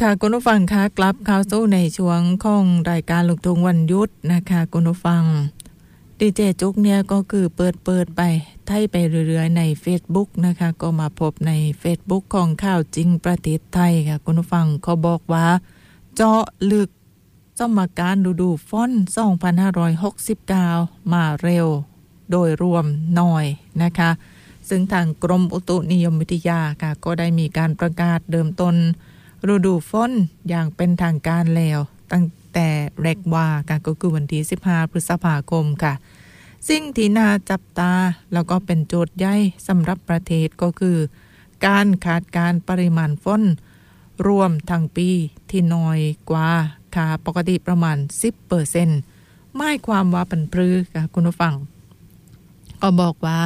ค่ะคุณผู้ฟังคะกลับเข้าสู่ในช่วงของรายการลูกทุ่งวันหยุดนะคะคุณผู้ฟังดีเจจุกเนี่ยก็คือเปิดไปไทยไปเรื่อยๆใน Facebook นะคะก็มาพบใน Facebook ของข่าวจริงประเทศไทยค่ะคุณผู้ฟังเขาบอกว่าเจาะลึกสมการฤดูฝน2569มาเร็วโดยรวมหน่อยนะคะซึ่งทางกรมอุตุนิยมวิทยาค่ะก็ได้มีการประกาศเดิมต้นฤดูฝนอย่างเป็นทางการแล้วตั้งแต่แรกว่าก็คือวันที่15พฤษภาคมค่ะสิ่งที่น่าจับตาแล้วก็เป็นโจทย์ใหญ่สำหรับประเทศก็คือการคาดการณ์ปริมาณฝนรวมทั้งปีที่น้อยกว่าค่ะปกติประมาณ 10% หมายความว่าเป็นปรือค่ะคุณผู้ฟังก็บอกว่า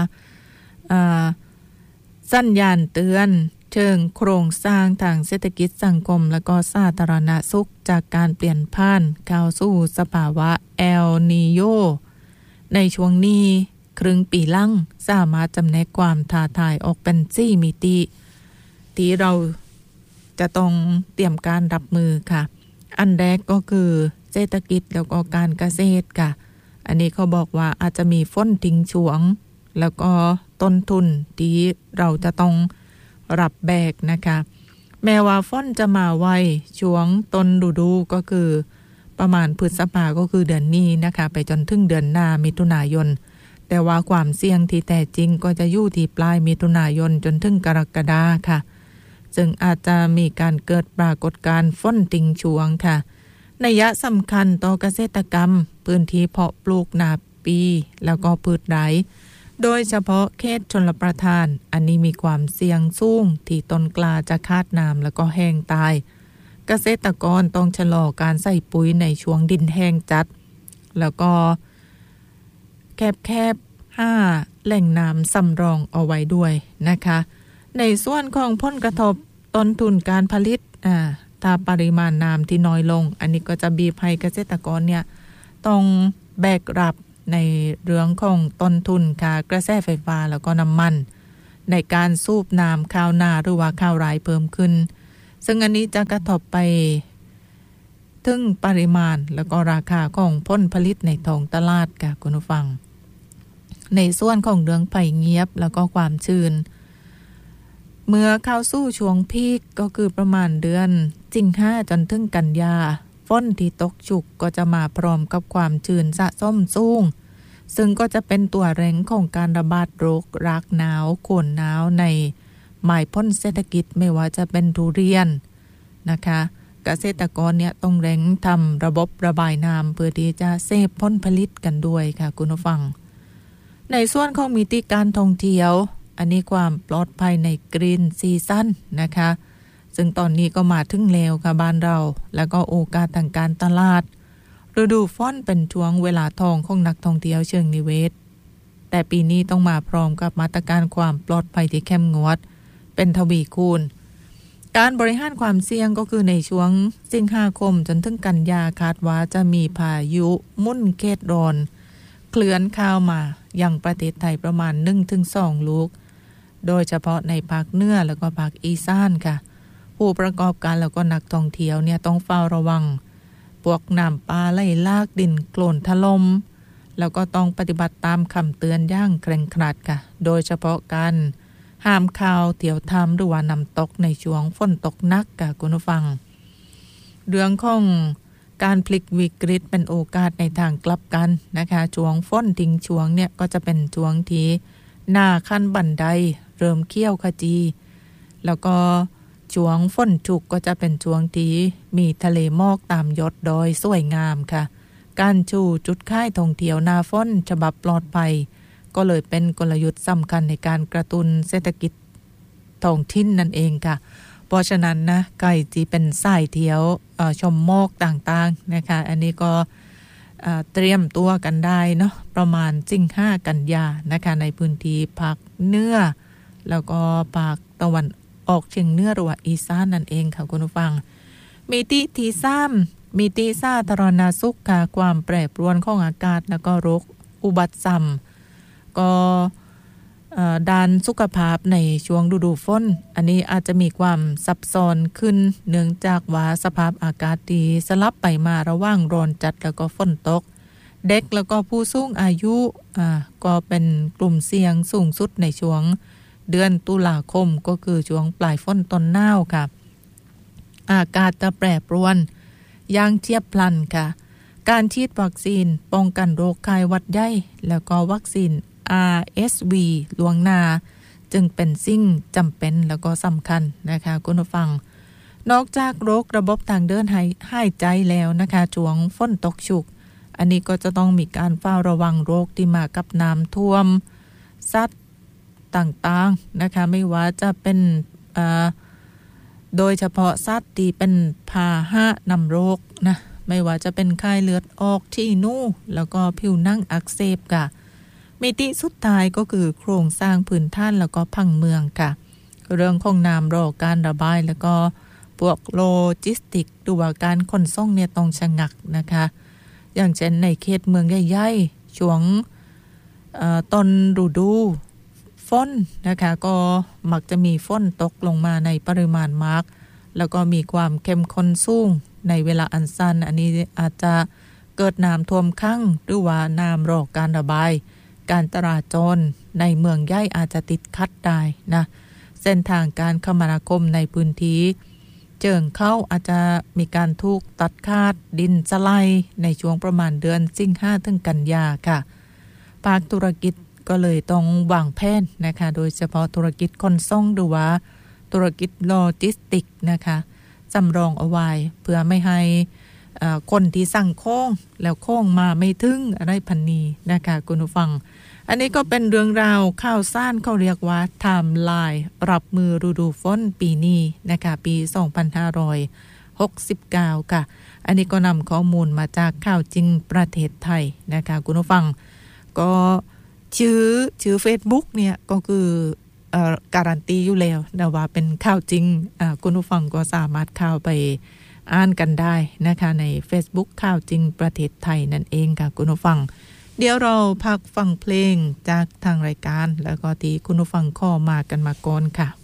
สัญญาณเตือนเชิงโครงสร้างทางเศรษฐกิจสังคมและก็สาธารณสุขจากการเปลี่ยนผ่านเข้าสู่สภาวะเอลนีโญในช่วงนี้ครึ่งปีหลังสามารถจำแนกความท้าทายออกเป็น4มิติที่เราจะต้องเตรียมการรับมือค่ะอันแรกก็คือเศรษฐกิจแล้วก็การเกษตรค่ะอันนี้เขาบอกว่าอาจจะมีฝนทิ้งช่วงแล้วก็ต้นทุนที่เราจะต้องรับแบกนะคะแม้ว่าฝนจะมาไวช่วงต้นฤดูก็คือประมาณพฤษภาก็คือเดือนนี้นะคะไปจนถึงเดือนหน้ามิถุนายนแต่ว่าความเสี่ยงที่แท้จริงก็จะอยู่ที่ปลายมิถุนายนจนถึงกรกฎาคมค่ะซึ่งอาจจะมีการเกิดปรากฏการณ์ฝนทิ้งช่วงค่ะนัยสำคัญต่อเกษตรกรรมพื้นที่เพาะปลูกนาปีแล้วก็พืชไร่โดยเฉพาะเขตชลประทานอันนี้มีความเสี่ยงสูงที่ต้นกล้าจะขาดน้ำแล้วก็แห้งตายเกษตรกรต้องชะลอการใส่ปุ๋ยในช่วงดินแห้งจัดแล้วก็แคบ5แหล่งน้ำสำรองเอาไว้ด้วยนะคะในส่วนของผลกระทบต้นทุนการผลิตถ้าปริมาณน้ำที่น้อยลงอันนี้ก็จะบีบให้เกษตรกรเนี่ยต้องแบกรับในเรื่องของต้นทุนค่ากระแสไฟฟ้าแล้วก็น้ำมันในการสูบน้ำข้าวนาหรือว่าข้าวไร่เพิ่มขึ้นซึ่งอันนี้จะกระทบไปถึงปริมาณแล้วก็ราคาของผลผลิตในท้องตลาดค่ะคุณผู้ฟังในส่วนของเรื่องภัยเงียบแล้วก็ความชื้นเมื่อเข้าสู่ช่วงพีคก็คือประมาณเดือนสิงหาจนถึงกันยาฝนที่ตกชุกก็จะมาพร้อมกับความชื้นสะสมสูงซึ่งก็จะเป็นตัวเร่งของการระบาดโรครากหนาวโคนหนาวในหมายพ้นเศรษฐกิจไม่ว่าจะเป็นทุเรียนนะคะเกษตรกรเนี่ยต้องเร่งทำระบบระบายน้ำเพื่อที่จะเซฟผลผลิตกันด้วยค่ะคุณผู้ฟังในส่วนของมิติการท่องเที่ยวอันนี้ความปลอดภัยในกรีนซีซั่นนะคะซึ่งตอนนี้ก็มาถึงแล้วค่ะบ้านเราแล้วก็โอกาสทางการตลาดฤดูฝนเป็นช่วงเวลาทองของนักท่องเที่ยวเชิงนิเวศแต่ปีนี้ต้องมาพร้อมกับมาตรการความปลอดภัยที่เข้มงวดเป็นทวีคูณการบริหารความเสี่ยงก็คือในช่วงสิงหาคมจนถึงกันยาคาดว่าจะมีพายุมุ่นเขตร้อนเคลื่อนเข้ามายังประเทศไทยประมาณ 1-2 ลูกโดยเฉพาะในภาคเหนือแล้วก็ภาคอีสานค่ะผู้ประกอบการแล้วก็นักท่องเที่ยวเนี่ยต้องเฝ้าระวังพวกน้ำป่าไหลหลากดินโคลนถล่มแล้วก็ต้องปฏิบัติตามคำเตือนอย่างเคร่งครัดค่ะโดยเฉพาะการห้ามข่าวเที่ยวทำหรือว่าน้ำตกในช่วงฝนตกหนักค่ะคุณผู้ฟังเรื่องของการพลิกวิกฤตเป็นโอกาสในทางกลับกันนะคะช่วงฝนทิ้งช่วงเนี่ยก็จะเป็นช่วงที่หน้าขั้นบันไดเริ่มเขี้ยวขจีแล้วก็ช่วงฝนชุกก็จะเป็นช่วงที่มีทะเลหมอกตามยอดดอยสวยงามค่ะการชูจุดค่ายท่องเที่ยวหน้าฝนฉบับปลอดภัยก็เลยเป็นกลยุทธ์สำคัญในการกระตุ้นเศรษฐกิจท้องถิ่นนั่นเองค่ะเพราะฉะนั้นนะใกล้ที่เป็นสายเที่ยวชมหมอกต่างๆนะคะอันนี้ก็เตรียมตัวกันได้เนาะประมาณสิงหากันยานะคะในพื้นที่ภาคเหนือแล้วก็ภาคตะวันออกเฉียงเหนือหรือว่าอีสานนั่นเองค่ะคุณผู้ฟังมิติที่3มิติสาธารณสุขค่ะความแปรปรวนของอากาศแล้วก็โรคอุบัติซ้ำก็ด้านสุขภาพในช่วงฤดูฝนอันนี้อาจจะมีความซับซ้อนขึ้นเนื่องจากว่าสภาพอากาศดีสลับไปมาระหว่างร้อนจัดแล้วก็ฝนตกเด็กแล้วก็ผู้สูงอายุก็เป็นกลุ่มเสี่ยงสูงสุดในช่วงเดือนตุลาคมก็คือช่วงปลายฝนต้นหนาวค่ะอากาศจะแปรปรวนอย่างเฉียบพลันค่ะการฉีดวัคซีนป้องกันโรคไข้หวัดใหญ่แล้วก็วัคซีน RSV ล่วงหน้าจึงเป็นสิ่งจำเป็นแล้วก็สำคัญนะคะคุณผู้ฟังนอกจากโรคระบบทางเดินหายใจแล้วนะคะช่วงฝนตกชุกอันนี้ก็จะต้องมีการเฝ้าระวังโรคที่มากับน้ำท่วมสัตว์ต่างๆนะคะไม่ว่าจะเป็นโดยเฉพาะสัตว์ที่เป็นพาหะนำโรคนะไม่ว่าจะเป็นไข้เลือดออกที่นูแล้วก็ผิวหนังอักเสบค่ะมิติสุดท้ายก็คือโครงสร้างพื้นฐานแล้วก็ผังเมืองค่ะเรื่องของน้ำรอการระบายแล้วก็พวกโลจิสติกหรือว่าการขนส่งเนี่ยต้องชะงักนะคะอย่างเช่นในเขตเมืองใหญ่ๆช่วงต้นฤดูฝนนะคะก็มักจะมีฝนตกลงมาในปริมาณมากแล้วก็มีความเข้มข้นสูงในเวลาอันสั้นอันนี้อาจจะเกิดน้ำท่วมขังหรือว่าน้ำรอการระบายการจราจรในเมืองใหญ่อาจจะติดขัดได้นะเส้นทางการคมนาคมในพื้นที่เจิงเข้าอาจจะมีการถูกตัดขาดดินสไลด์ในช่วงประมาณเดือนสิงหาถึงกันยาค่ะภาคธุรกิจก็เลยต้องวางแผนนะคะโดยเฉพาะธุรกิจขนส่งหรือว่าธุรกิจโลจิสติกนะคะสำรองเอาไว้เพื่อไม่ให้คนที่สั่งโค้งแล้วโค้งมาไม่ถึงอะไรพันนี้นะคะคุณผู้ฟังอันนี้ก็เป็นเรื่องราวข่าวซ่านเขาเรียกว่าไทม์ไลน์รับมือฤดูฝนปีนี้นะคะปี2569ค่ะอันนี้ก็นำข้อมูลมาจากข่าวจริงประเทศไทยนะคะคุณผู้ฟังก็ชื่อ Facebook เนี่ยก็คือการันตีอยู่แล้วนะว่าเป็นข่าวจริงคุณผู้ฟังก็สามารถเข้าไปอ่านกันได้นะคะใน Facebook ข่าวจริงประเทศไทยนั่นเองค่ะคุณผู้ฟังเดี๋ยวเราพักฟังเพลงจากทางรายการแล้วก็ที่คุณผู้ฟังข้อมากันมาก่อนค่ะ